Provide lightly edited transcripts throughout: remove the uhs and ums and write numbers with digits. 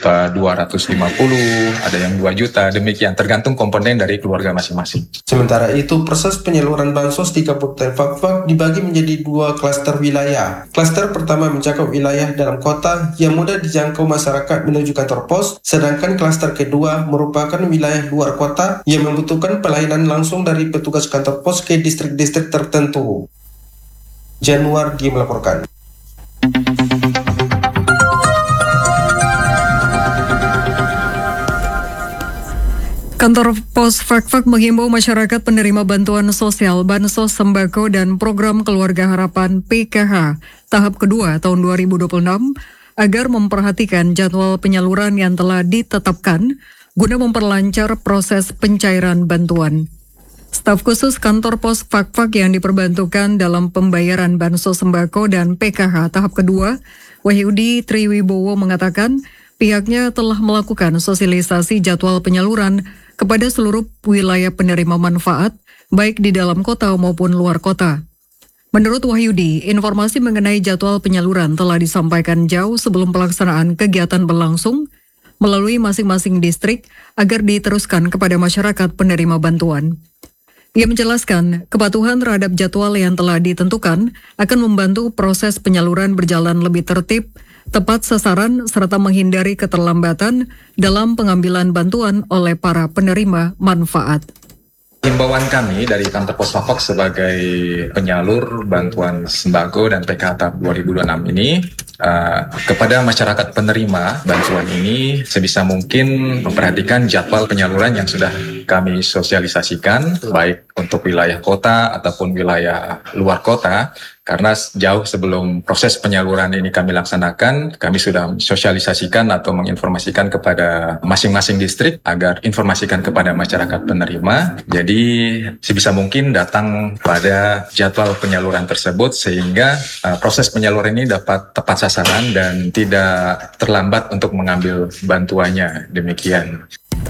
250, ada yang 2 juta, demikian tergantung komponen dari keluarga masing-masing. Sementara itu, proses penyaluran bansos di Kabupaten Fakfak dibagi menjadi 2 klaster wilayah. Klaster pertama mencakup wilayah dalam kota yang mudah dijangkau masyarakat menuju kantor pos, sedangkan klaster kedua merupakan wilayah luar kota yang membutuhkan pelayanan langsung dari petugas kantor pos ke distrik-distrik tertentu. Januar dia melaporkan. Kantor Pos Fakfak menghimbau masyarakat penerima bantuan sosial, bansos sembako dan program Keluarga Harapan PKH tahap kedua tahun 2026 agar memperhatikan jadwal penyaluran yang telah ditetapkan guna memperlancar proses pencairan bantuan. Staf khusus Kantor Pos Fakfak yang diperbantukan dalam pembayaran bansos sembako dan PKH tahap kedua, Wahyudi Triwibowo mengatakan pihaknya telah melakukan sosialisasi jadwal penyaluran kepada seluruh wilayah penerima manfaat, baik di dalam kota maupun luar kota. Menurut Wahyudi, informasi mengenai jadwal penyaluran telah disampaikan jauh sebelum pelaksanaan kegiatan berlangsung melalui masing-masing distrik agar diteruskan kepada masyarakat penerima bantuan. Ia menjelaskan, kepatuhan terhadap jadwal yang telah ditentukan akan membantu proses penyaluran berjalan lebih tertib, tepat sasaran, serta menghindari keterlambatan dalam pengambilan bantuan oleh para penerima manfaat. Himbauan kami dari Kantor Pos Fakfak sebagai penyalur bantuan sembako dan PKH tahap 2026 ini kepada masyarakat penerima bantuan ini sebisa mungkin memperhatikan jadwal penyaluran yang sudah kami sosialisasikan baik untuk wilayah kota ataupun wilayah luar kota. Karena jauh sebelum proses penyaluran ini kami laksanakan, kami sudah sosialisasikan atau menginformasikan kepada masing-masing distrik agar informasikan kepada masyarakat penerima. Jadi sebisa mungkin datang pada jadwal penyaluran tersebut sehingga proses penyaluran ini dapat tepat sasaran dan tidak terlambat untuk mengambil bantuannya. Demikian.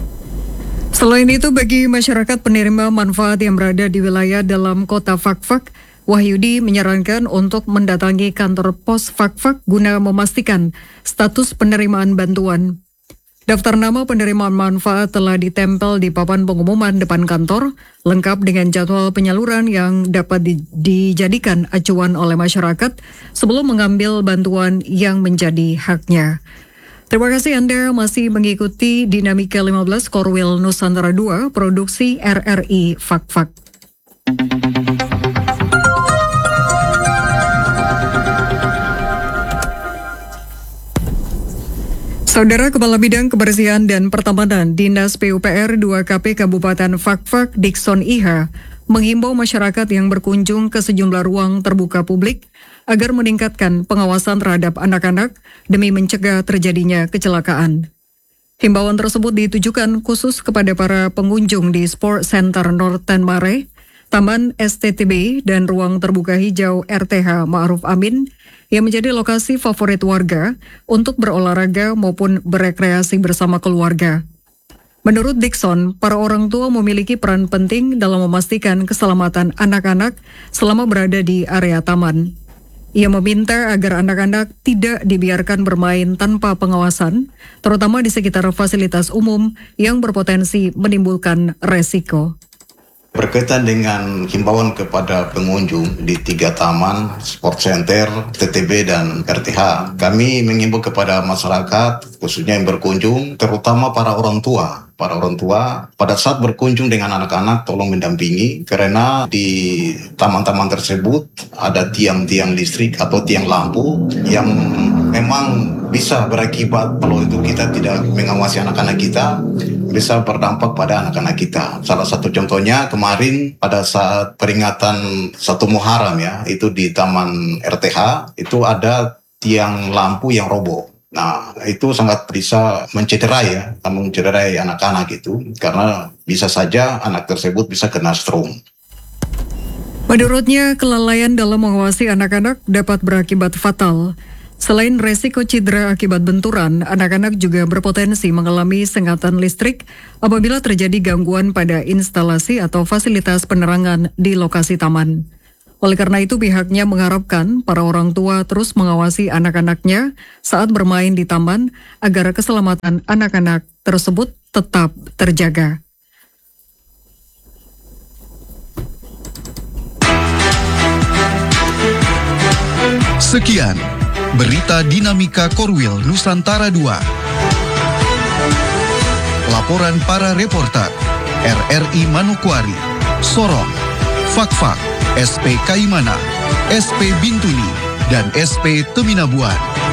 Selain itu, bagi masyarakat penerima manfaat yang berada di wilayah dalam kota Fakfak, Wahyudi menyarankan untuk mendatangi kantor pos Fakfak guna memastikan status penerimaan bantuan. Daftar nama penerimaan manfaat telah ditempel di papan pengumuman depan kantor, lengkap dengan jadwal penyaluran yang dapat dijadikan acuan oleh masyarakat sebelum mengambil bantuan yang menjadi haknya. Terima kasih Anda masih mengikuti Dinamika 15 Korwil Nusantara 2, produksi RRI Fakfak. Saudara Kepala Bidang Kebersihan dan Pertamanan Dinas PUPR 2KP Kabupaten Fakfak Dikson Iha menghimbau masyarakat yang berkunjung ke sejumlah ruang terbuka publik agar meningkatkan pengawasan terhadap anak-anak demi mencegah terjadinya kecelakaan. Himbauan tersebut ditujukan khusus kepada para pengunjung di Sport Center Northern Mare, Taman STTB, dan ruang terbuka hijau RTH Ma'ruf Amin yang menjadi lokasi favorit warga untuk berolahraga maupun berekreasi bersama keluarga. Menurut Dikson, para orang tua memiliki peran penting dalam memastikan keselamatan anak-anak selama berada di area taman. Ia meminta agar anak-anak tidak dibiarkan bermain tanpa pengawasan, terutama di sekitar fasilitas umum yang berpotensi menimbulkan resiko. Berkaitan dengan himbauan kepada pengunjung di 3 taman, Sport Center, TTB, dan RTH, kami mengimbau kepada masyarakat, khususnya yang berkunjung, terutama para orang tua. Para orang tua, pada saat berkunjung dengan anak-anak, tolong mendampingi, karena di taman-taman tersebut ada tiang-tiang listrik atau tiang lampu yang memang bisa berakibat kalau itu kita tidak mengawasi anak-anak kita, bisa berdampak pada anak-anak kita. Salah satu contohnya kemarin pada saat peringatan 1 Muharram ya, itu di Taman RTH, itu ada tiang lampu yang roboh. Nah, itu sangat bisa mencederai anak-anak itu, karena bisa saja anak tersebut bisa kena stroke. Menurutnya, kelalaian dalam mengawasi anak-anak dapat berakibat fatal. Selain resiko cedera akibat benturan, anak-anak juga berpotensi mengalami sengatan listrik apabila terjadi gangguan pada instalasi atau fasilitas penerangan di lokasi taman. Oleh karena itu pihaknya mengharapkan para orang tua terus mengawasi anak-anaknya saat bermain di taman agar keselamatan anak-anak tersebut tetap terjaga. Sekian berita dinamika Korwil Nusantara 2. Laporan para reporter RRI Manokwari, Sorong, Fakfak, SP Kaimana, SP Bintuni, dan SP Teminabuan.